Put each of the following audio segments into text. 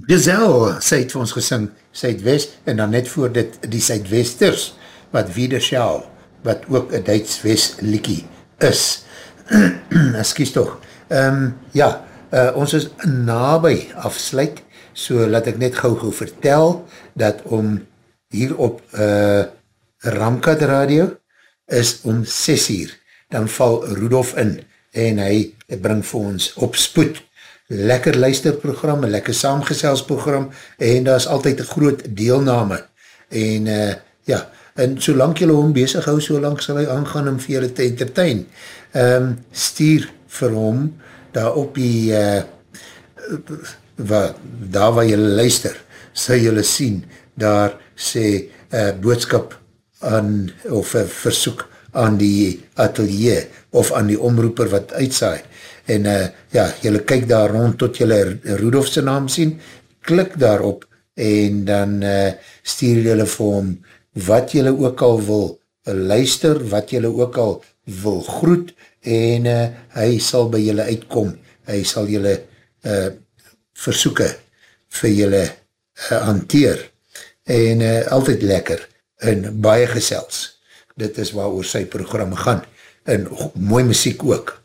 Giselle, sy het vir ons gesing Suidwest, en dan net voor dit die Suidwesters, wat Wiederschaal, wat ook een Duits-West liekie is. Excuse toch. Ons is nabij afsluit, so laat ek net gauw vertel, dat om hier op Ramkat Radio, is om 6 uur, dan val Rudolf in, en hy bring vir ons op spoed, lekker luisterprogram, een lekker saamgeselsprogram, en daar is altyd een groot deelname, en en solank jylle hom bezig hou, solank sal hy aangaan om vir jylle te entertain. Stuur vir hom, daar op die, daar waar jylle luister, sal jylle sien, daar sê boodskap aan, of versoek aan die atelier, of aan die omroeper wat uitsaai, en jylle kyk daar rond tot jylle Rudolfse naam sien, klik daarop, en dan stuur jylle vir hom, wat jylle ook al wil luister, wat jylle ook al wil groet, en hy sal by jylle uitkom, hy sal jylle versoeke vir jylle hanteer, en altyd lekker, en baie gesels, dit is waar oor sy programme gaan, en mooi muziek ook.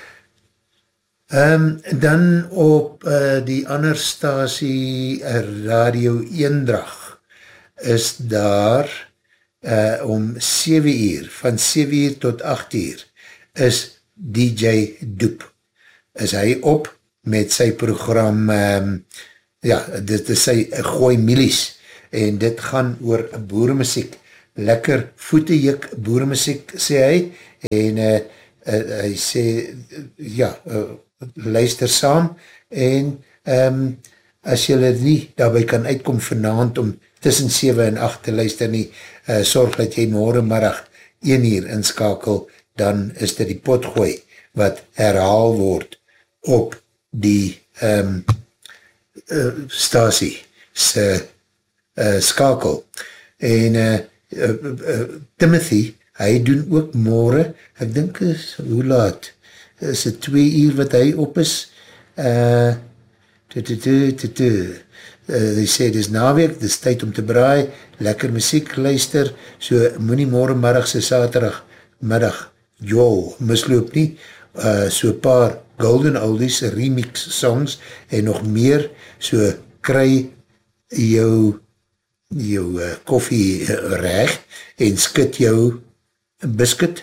Dan op die ander stasie Radio Eendrag is daar om 7 uur, van 7 uur tot 8 uur, is DJ Doep. Is hy op met sy program, dit is sy Gooi Milies, en dit gaan oor boeremuziek, lekker voetejuk boeremuziek, sê hy, en hy sê, luister saam, en as jylle nie daarby kan uitkom vanavond om tussen 7 en 8 te luister nie, sorg dat jy morgenmiddag 1 uur inskakel, dan is dit die potgooi wat herhaal word op die stasie se skakel. En Timothy, hy doen ook morgen, ek dink is, hoe laat? Is het 2 uur wat hy op is? Hy sê, dit is naweek, dit is tyd om te braai, lekker muziek luister, so moet nie morgenmiddagse saterdagmiddag misloop nie, so paar Golden Oldies remix songs, en nog meer, so kry jou koffie reg, en skit jou biscuit,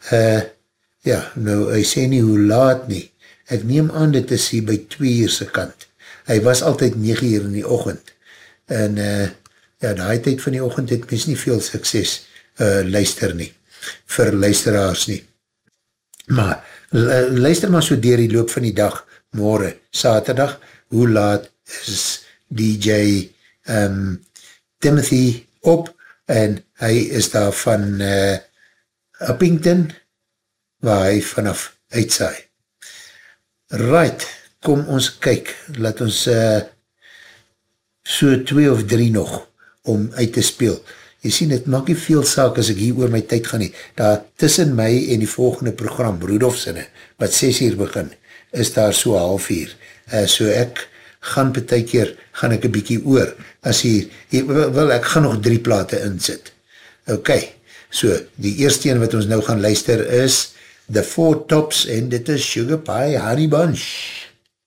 nou, hy sê nie hoe laat nie. Ek neem aan dit is hier by 2 uur se kant. Hy was altyd 9 uur in die ochend. En daai tyd van die ochend het mens nie veel sukses luister nie, vir luisteraars nie. Maar, luister maar so deur die loop van die dag, morgen, saterdag, hoe laat is DJ Timothy op, en hy is daar van Uppington, waar hy vanaf uitsaai. Right, kom ons kyk, laat ons so 2 of 3 nog om uit te speel. Jy sien, het maak nie veel saak as ek hier oor my tyd gaan nie. Daar tussen my en die volgende program, Broedhofsinne, wat 6 uur begin, is daar so 30:30. So ek gaan partykeer, gaan ek een bykie oor. As ek gaan nog 3 plate insit. Ok, so die eerste een wat ons nou gaan luister is The Four Tops, en dit is Sugar Pie Honey Bunch.